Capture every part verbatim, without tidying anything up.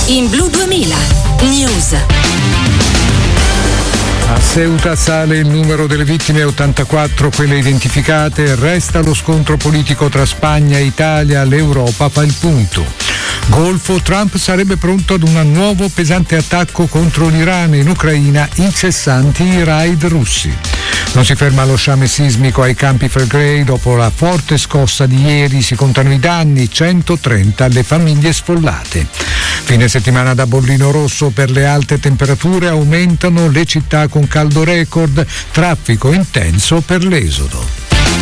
in Blu duemila News. A Ceuta sale il numero delle vittime, ottantaquattro quelle identificate, resta lo scontro politico tra Spagna e Italia, l'Europa fa il punto. Golfo, Trump sarebbe pronto ad un nuovo pesante attacco contro l'Iran e in Ucraina, incessanti i raid russi. Non si ferma lo sciame sismico ai Campi Flegrei, dopo la forte scossa di ieri si contano i danni, centotrenta le famiglie sfollate. Fine settimana da bollino rosso per le alte temperature, aumentano le città con caldo record, traffico intenso per l'esodo.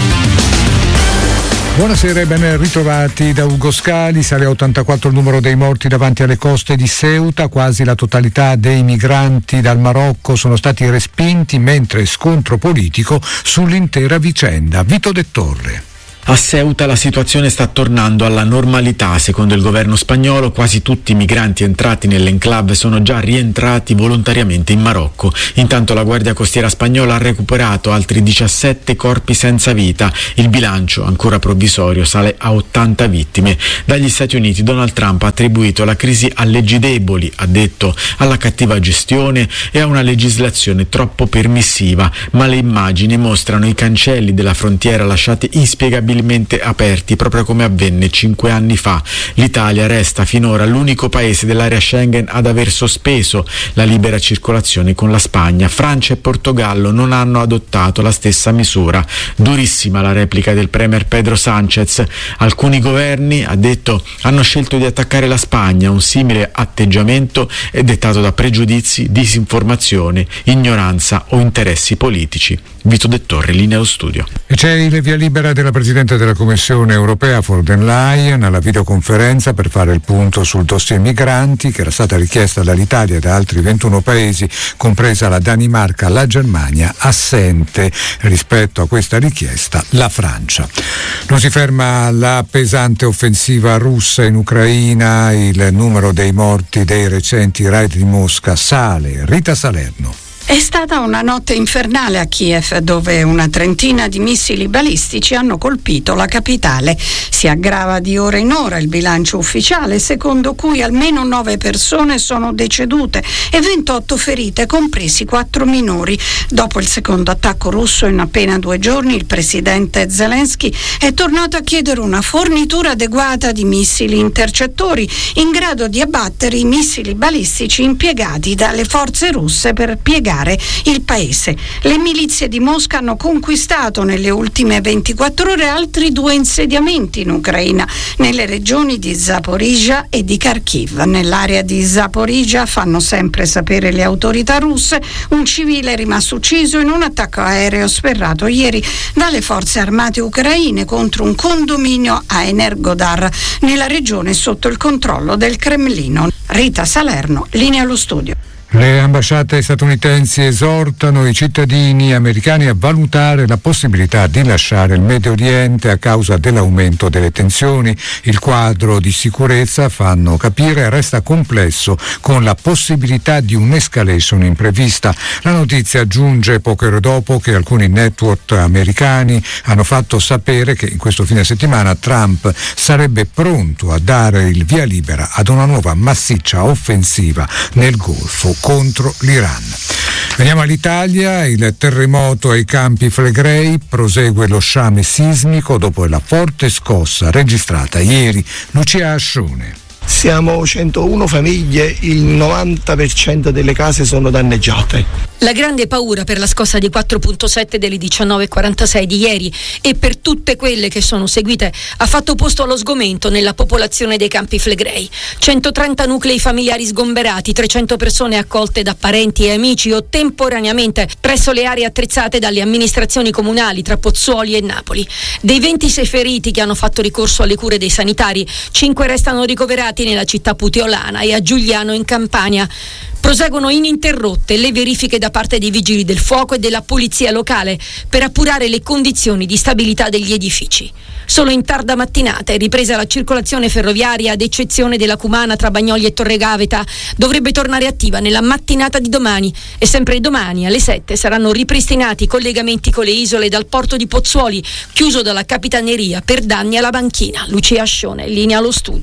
Buonasera e ben ritrovati da Ugo Scali. Sale a ottantaquattro il numero dei morti davanti alle coste di Ceuta, quasi la totalità dei migranti dal Marocco sono stati respinti, mentre scontro politico sull'intera vicenda. Vito De Torre. A Ceuta la situazione sta tornando alla normalità. Secondo il governo spagnolo, quasi tutti i migranti entrati nell'enclave sono già rientrati volontariamente in Marocco. Intanto la Guardia Costiera spagnola ha recuperato altri diciassette corpi senza vita. Il bilancio, ancora provvisorio, sale a ottanta vittime. Dagli Stati Uniti Donald Trump ha attribuito la crisi a leggi deboli, ha detto, alla cattiva gestione e a una legislazione troppo permissiva, ma le immagini mostrano i cancelli della frontiera lasciati inspiegabilmente aperti, proprio come avvenne cinque anni fa. L'Italia resta finora l'unico paese dell'area Schengen ad aver sospeso la libera circolazione con la Spagna. Francia e Portogallo non hanno adottato la stessa misura. Durissima la replica del premier Pedro Sánchez. Alcuni governi, ha detto, hanno scelto di attaccare la Spagna. Un simile atteggiamento è dettato da pregiudizi, disinformazione, ignoranza o interessi politici. Vito De Torre, linea allo studio. E c'è il via libera della Presidente della Commissione europea von der Leyen alla videoconferenza per fare il punto sul dossier migranti, che era stata richiesta dall'Italia e da altri ventuno paesi, compresa la Danimarca, la Germania, assente rispetto a questa richiesta la Francia. Non si ferma la pesante offensiva russa in Ucraina, il numero dei morti dei recenti raid di Mosca sale. Rita Salerno. È stata una notte infernale a Kiev, dove una trentina di missili balistici hanno colpito la capitale. Si aggrava di ora in ora il bilancio ufficiale, secondo cui almeno nove persone sono decedute e ventotto ferite, compresi quattro minori. Dopo il secondo attacco russo in appena due giorni, il presidente Zelensky è tornato a chiedere una fornitura adeguata di missili intercettori in grado di abbattere i missili balistici impiegati dalle forze russe per piegare il paese. Le milizie di Mosca hanno conquistato nelle ultime ventiquattro ore altri due insediamenti in Ucraina, nelle regioni di Zaporizhzhia e di Kharkiv. Nell'area di Zaporizhzhia, fanno sempre sapere le autorità russe, un civile è rimasto ucciso in un attacco aereo sferrato ieri dalle forze armate ucraine contro un condominio a Energodar, nella regione sotto il controllo del Cremlino. Rita Salerno, linea allo studio. Le ambasciate statunitensi esortano i cittadini americani a valutare la possibilità di lasciare il Medio Oriente a causa dell'aumento delle tensioni. Il quadro di sicurezza, fanno capire, resta complesso con la possibilità di un'escalation imprevista. La notizia giunge poche ore dopo che alcuni network americani hanno fatto sapere che in questo fine settimana Trump sarebbe pronto a dare il via libera ad una nuova massiccia offensiva nel Golfo contro l'Iran. Veniamo all'Italia. Il terremoto ai Campi Flegrei, prosegue lo sciame sismico dopo la forte scossa registrata ieri. Lucia Ascione. Siamo centouno famiglie, il novanta per cento delle case sono danneggiate. La grande paura per la scossa di quattro virgola sette delle diciannove e quarantasei di ieri e per tutte quelle che sono seguite ha fatto posto allo sgomento nella popolazione dei Campi Flegrei. centotrenta nuclei familiari sgomberati, trecento persone accolte da parenti e amici o temporaneamente presso le aree attrezzate dalle amministrazioni comunali tra Pozzuoli e Napoli. Dei ventisei feriti che hanno fatto ricorso alle cure dei sanitari, cinque restano ricoverati nella città puteolana e a Giugliano in Campania. Proseguono ininterrotte le verifiche da parte dei vigili del fuoco e della polizia locale per appurare le condizioni di stabilità degli edifici. Solo in tarda mattinata è ripresa la circolazione ferroviaria, ad eccezione della Cumana tra Bagnoli e Torregaveta. Dovrebbe tornare attiva nella mattinata di domani e sempre domani alle sette saranno ripristinati i collegamenti con le isole dal porto di Pozzuoli, chiuso dalla Capitaneria per danni alla banchina. Lucia Ascione, linea allo studio.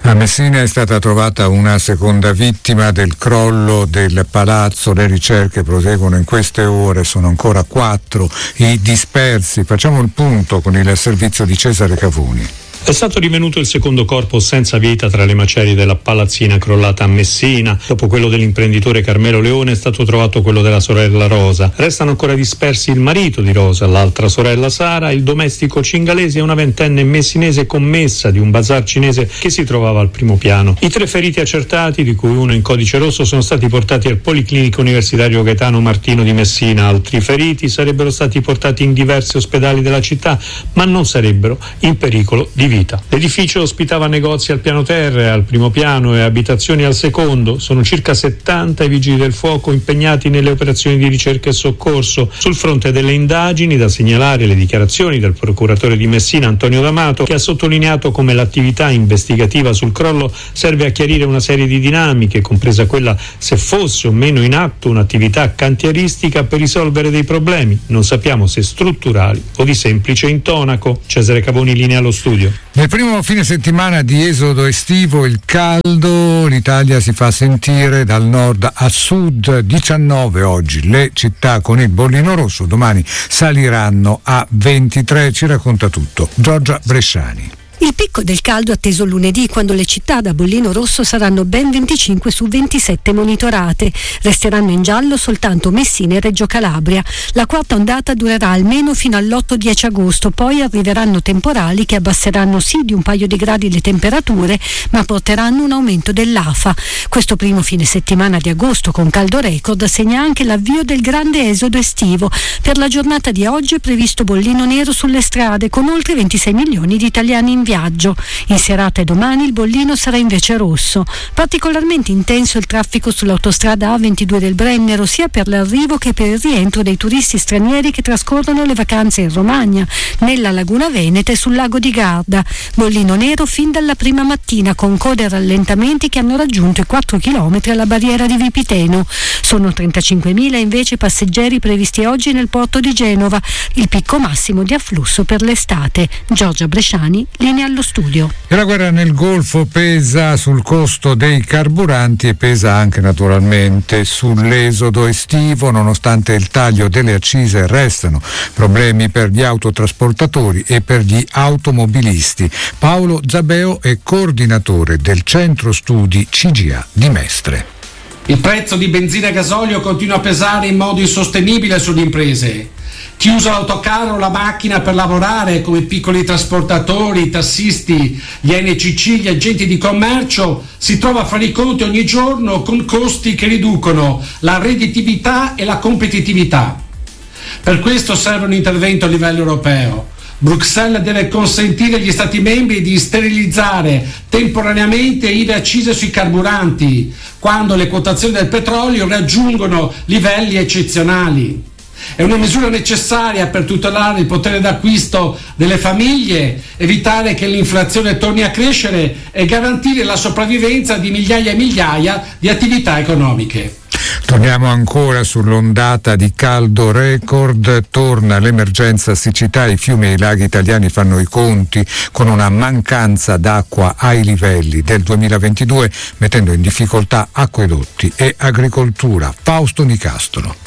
A Messina è stata trovata una seconda vittima del crollo del palazzo. Le ricerche proseguono in queste ore, sono ancora quattro i dispersi. Facciamo il punto con il servizio di Cesare Cavoni. È stato rinvenuto il secondo corpo senza vita tra le macerie della palazzina crollata a Messina. Dopo quello dell'imprenditore Carmelo Leone è stato trovato quello della sorella Rosa. Restano ancora dispersi il marito di Rosa, l'altra sorella Sara, il domestico cingalese e una ventenne messinese commessa di un bazar cinese che si trovava al primo piano. I tre feriti accertati, di cui uno in codice rosso, sono stati portati al Policlinico Universitario Gaetano Martino di Messina. Altri feriti sarebbero stati portati in diversi ospedali della città, ma non sarebbero in pericolo di vita. L'edificio ospitava negozi al piano terra, al primo piano, e abitazioni al secondo. Sono circa settanta i vigili del fuoco impegnati nelle operazioni di ricerca e soccorso. Sul fronte delle indagini, da segnalare le dichiarazioni del procuratore di Messina Antonio D'Amato, che ha sottolineato come l'attività investigativa sul crollo serve a chiarire una serie di dinamiche, compresa quella se fosse o meno in atto un'attività cantieristica per risolvere dei problemi, non sappiamo se strutturali o di semplice intonaco. Cesare Cavoni, linea allo studio. Nel primo fine settimana di esodo estivo, il caldo, l'Italia si fa sentire dal nord a sud. diciannove oggi le città con il bollino rosso, domani saliranno a ventitré. Ci racconta tutto Giorgia Bresciani. Il picco del caldo atteso lunedì, quando le città da bollino rosso saranno ben venticinque su ventisette monitorate. Resteranno in giallo soltanto Messina e Reggio Calabria. La quarta ondata durerà almeno fino all'otto dieci agosto, poi arriveranno temporali che abbasseranno sì di un paio di gradi le temperature, ma porteranno un aumento dell'A F A. Questo primo fine settimana di agosto con caldo record segna anche l'avvio del grande esodo estivo. Per la giornata di oggi è previsto bollino nero sulle strade, con oltre ventisei milioni di italiani in viaggio. In serata e domani il bollino sarà invece rosso. Particolarmente intenso il traffico sull'autostrada A ventidue del Brennero, sia per l'arrivo che per il rientro dei turisti stranieri che trascorrono le vacanze in Romagna, nella Laguna Veneta e sul lago di Garda. Bollino nero fin dalla prima mattina, con code e rallentamenti che hanno raggiunto i quattro chilometri alla barriera di Vipiteno. Sono trentacinquemila invece passeggeri previsti oggi nel porto di Genova, il picco massimo di afflusso per l'estate. Giorgia Bresciani, linea allo studio. E la guerra nel Golfo pesa sul costo dei carburanti e pesa anche naturalmente sull'esodo estivo. Nonostante il taglio delle accise, restano problemi per gli autotrasportatori e per gli automobilisti. Paolo Zabeo è coordinatore del centro studi C G A di Mestre. Il prezzo di benzina e gasolio continua a pesare in modo insostenibile sulle imprese. Chi usa l'autocarro o la macchina per lavorare, come piccoli trasportatori, i tassisti, gli N C C, gli agenti di commercio, si trova a fare i conti ogni giorno con costi che riducono la redditività e la competitività. Per questo serve un intervento a livello europeo. Bruxelles deve consentire agli Stati membri di sterilizzare temporaneamente I V A e accise sui carburanti quando le quotazioni del petrolio raggiungono livelli eccezionali. È una misura necessaria per tutelare il potere d'acquisto delle famiglie, evitare che l'inflazione torni a crescere e garantire la sopravvivenza di migliaia e migliaia di attività economiche. Torniamo ancora sull'ondata di caldo record, torna l'emergenza siccità, i fiumi e i laghi italiani fanno i conti con una mancanza d'acqua ai livelli del duemilaventidue, mettendo in difficoltà acquedotti e agricoltura. Fausto Nicastro.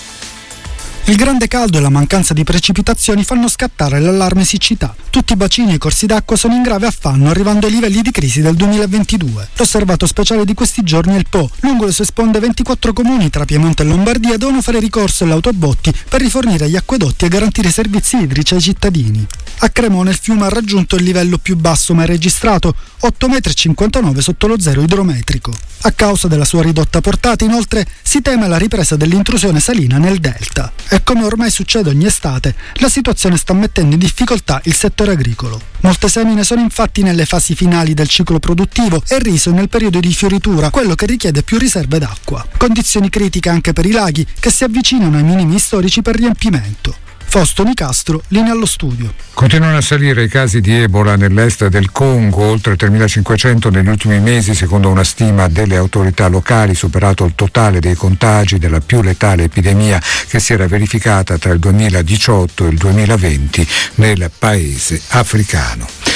Il grande caldo e la mancanza di precipitazioni fanno scattare l'allarme siccità. Tutti i bacini e i corsi d'acqua sono in grave affanno, arrivando ai livelli di crisi del duemilaventidue. L'osservato speciale di questi giorni è il Po. Lungo le sue sponde ventiquattro comuni tra Piemonte e Lombardia devono fare ricorso alle autobotti per rifornire gli acquedotti e garantire servizi idrici ai cittadini. A Cremona il fiume ha raggiunto il livello più basso mai registrato, otto virgola cinquantanove metri sotto lo zero idrometrico. A causa della sua ridotta portata, inoltre, si teme la ripresa dell'intrusione salina nel delta. E come ormai succede ogni estate, la situazione sta mettendo in difficoltà il settore agricolo. Molte semine sono infatti nelle fasi finali del ciclo produttivo e il riso nel periodo di fioritura, quello che richiede più riserve d'acqua. Condizioni critiche anche per i laghi, che si avvicinano ai minimi storici per riempimento. Fausto Nicastro, linea allo studio. Continuano a salire i casi di Ebola nell'est del Congo, oltre tremilacinquecento negli ultimi mesi, secondo una stima delle autorità locali, superato il totale dei contagi della più letale epidemia che si era verificata tra il duemiladiciotto e il duemilaventi nel paese africano.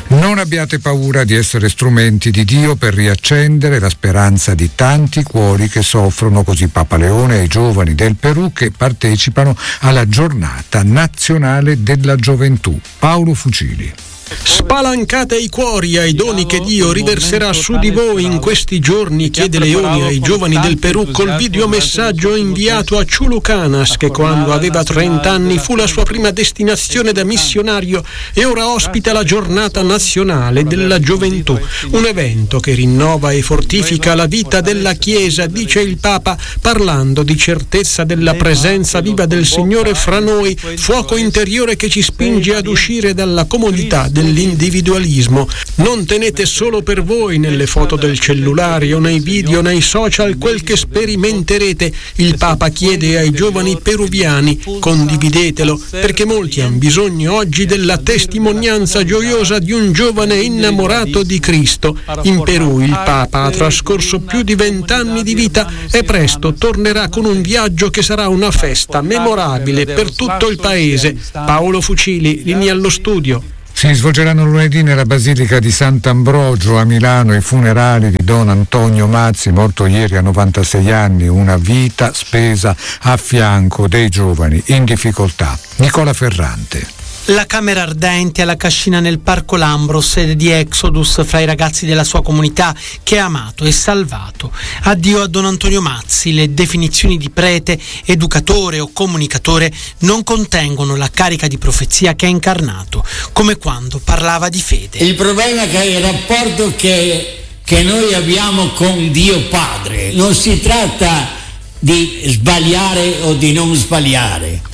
Non abbiate paura di essere strumenti di Dio per riaccendere la speranza di tanti cuori che soffrono, così Papa Leone ai giovani del Perù che partecipano alla giornata nazionale della gioventù. Paolo Fucili. Spalancate i cuori ai doni che Dio riverserà su di voi in questi giorni, chiede Leone ai giovani del Perù col videomessaggio inviato a Chulucanas, che quando aveva trenta anni fu la sua prima destinazione da missionario e ora ospita la giornata nazionale della gioventù, un evento che rinnova e fortifica la vita della Chiesa, dice il Papa, parlando di certezza della presenza viva del Signore fra noi, fuoco interiore che ci spinge ad uscire dalla comodità dell'individualismo. Non tenete solo per voi nelle foto del cellulare o nei video, nei social quel che sperimenterete. Il Papa chiede ai giovani peruviani: condividetelo, perché molti hanno bisogno oggi della testimonianza gioiosa di un giovane innamorato di Cristo. In Perù il Papa ha trascorso più di vent'anni di vita e presto tornerà con un viaggio che sarà una festa memorabile per tutto il paese. Paolo Fucili, linea allo studio. Si svolgeranno lunedì nella Basilica di Sant'Ambrogio a Milano i funerali di Don Antonio Mazzi, morto ieri a novantasei anni, una vita spesa a fianco dei giovani in difficoltà. Nicola Ferrante. La camera ardente alla cascina nel Parco Lambro, sede di Exodus fra i ragazzi della sua comunità che ha amato e salvato. Addio a Don Antonio Mazzi. Le definizioni di prete, educatore o comunicatore non contengono la carica di profezia che ha incarnato, come quando parlava di fede. Il problema è che il rapporto che, che noi abbiamo con Dio Padre non si tratta di sbagliare o di non sbagliare.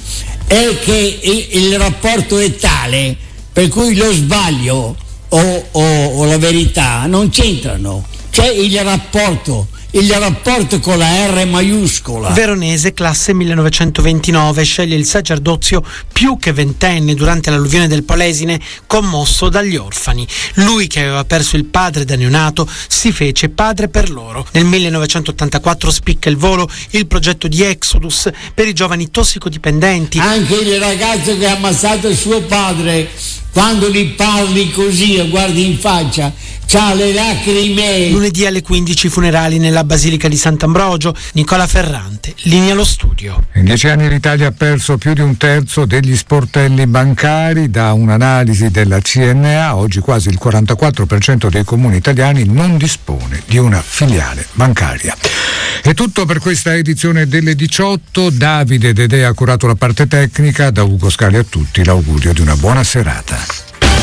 È che il, il rapporto è tale per cui lo sbaglio o, o, o la verità non c'entrano. C'è il rapporto, il rapporto con la R maiuscola. Veronese, classe millenovecentoventinove, sceglie il sacerdozio più che ventenne durante l'alluvione del Polesine, commosso dagli orfani. Lui, che aveva perso il padre da neonato, si fece padre per loro. Nel millenovecentottantaquattro spicca il volo il progetto di Exodus per i giovani tossicodipendenti. Anche il ragazzo che ha ammazzato suo padre, quando gli parli così e guardi in faccia, c'ha le lacrime. Lunedì alle quindici funerali nella Basilica di Sant'Ambrogio. Nicola Ferrante, linea allo studio. In dieci anni l'Italia ha perso più di un terzo degli sportelli bancari. Da un'analisi della C N A, oggi quasi il quarantaquattro per cento dei comuni italiani non dispone di una filiale bancaria. È tutto per questa edizione delle diciotto. Davide Dedè ha curato la parte tecnica. Da Ugo Scali a tutti l'augurio di una buona serata.